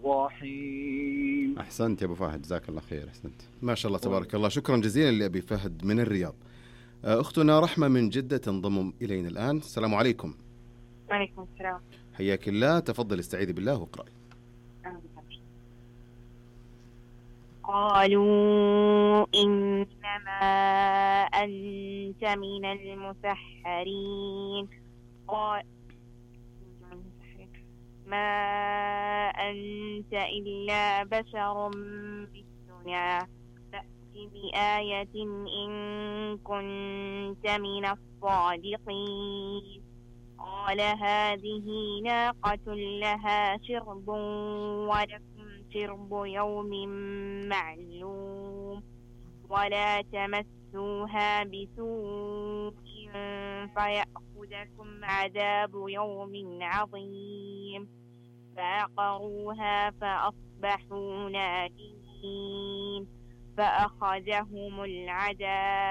الرحيم. أحسنت يا أبو فهد، جزاك الله خير. أحسنت ما شاء الله تبارك الله. شكرا جزيلا لأبي فهد من الرياض. أختنا رحمة من جدة تنضم إلينا الآن. السلام عليكم. وعليكم السلام. حياك الله، تفضل استعيذي بالله واقرأي. قالوا إنما أنت من المسحرين ما أنت إلا بشر مثلنا فأت بآية إن كنت من الصادقين. قال هذه ناقة لها شرب ولكم شرب يوم معلوم ولا تمسوها بسوء فيأخذكم عذاب يوم عظيم. فعقروها فأصبحوا نادمين فأخذهم العذاب